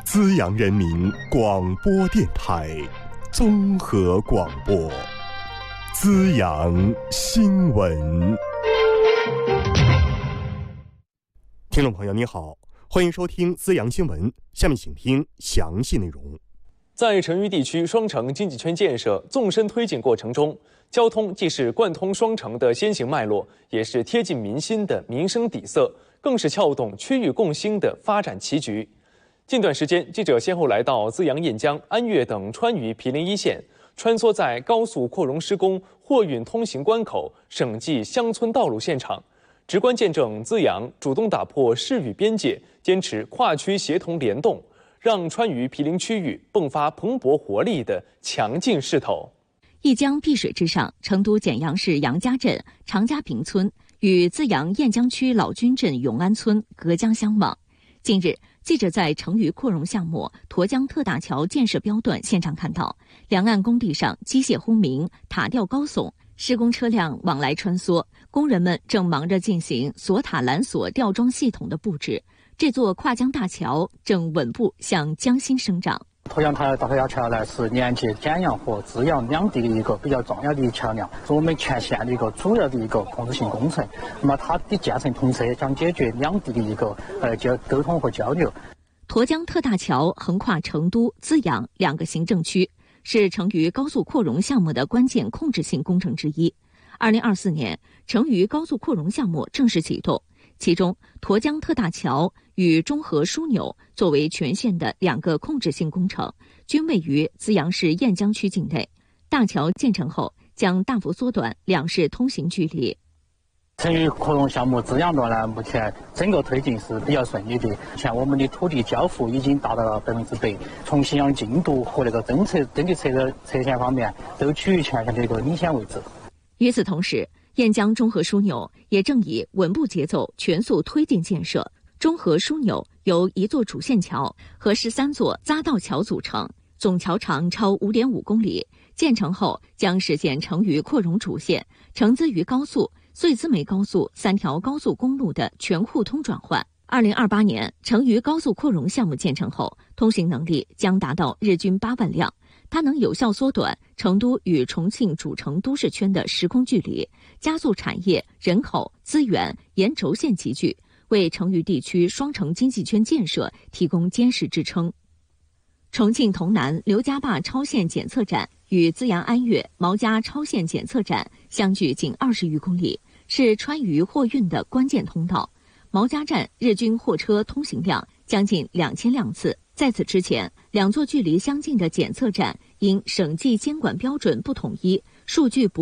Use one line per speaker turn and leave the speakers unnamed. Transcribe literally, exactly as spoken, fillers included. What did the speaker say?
资阳人民广播电台综合广播，资阳新闻。听众朋友你好，欢迎收听资阳新闻，下面请听详细内容。
在成渝地区双城经济圈建设纵深推进过程中，交通既是贯通双城的先行脉络，也是贴近民心的民生底色，更是撬动区域共兴的发展棋局。近段时间，记者先后来到资阳、岘江、安岳等川渝毗邻一线，穿梭在高速扩容施工、货运通行关口、省际乡村道路现场，直观见证资阳主动打破市域边界，坚持跨区协同联动，让川渝毗邻区域迸发蓬勃活力的强劲势头。
一江碧水之上，成都简阳市杨家镇长家坪村与资阳岘江区老君镇永安村隔江相望。近日，记者在成渝扩容项目沱江特大桥建设标段现场看到，两岸工地上机械轰鸣，塔吊高耸，施工车辆往来穿梭，工人们正忙着进行锁塔缆索吊装系统的布置。这座跨江大桥正稳步向江心生长。
沱江大大桥呢，是连接简阳和资阳两地的一个比较重要的桥梁，是我们全线的一个主要的一个控制性工程。那么它的建成通车，将解决两地的一个呃交沟通和交流。
沱江特大桥横跨成都、资阳两个行政区，是成渝高速扩容项目的关键控制性工程之一。二零二四年，成渝高速扩容项目正式启动。其中，沱江特大桥与中河枢纽作为全线的两个控制性工程，均位于资阳市岘江区境内。大桥建成后，将大幅缩短两市通行距离。
成渝扩容项目资阳段呢，目前整个推进是比较顺利的，像我们的土地交付已经达到了百分之百，从信仰进度和那个增设登记册的侧线方面，都处于全线的一个领先位置。
与此同时，岘江中河枢纽也正以稳步节奏全速推进建设。中河枢纽由一座主线桥和十三座匝道桥组成，总桥长超 五点五公里。建成后将实现成渝扩容主线、成资渝高速、穗资梅高速三条高速公路的全互通转换。二零二八年，成渝高速扩容项目建成后，通行能力将达到日均八万辆。它能有效缩短成都与重庆主城都市圈的时空距离，加速产业、人口、资源沿轴线集聚，为成渝地区双城经济圈建设提供坚实支撑。重庆潼南刘家坝超限检测站与资阳安岳毛家超限检测站相距仅二十余公里，是川渝货运的关键通道。毛家站日均货车通行量将近两千辆次。在此之前，两座距离相近的检测站因省际监管标准不统一，数据不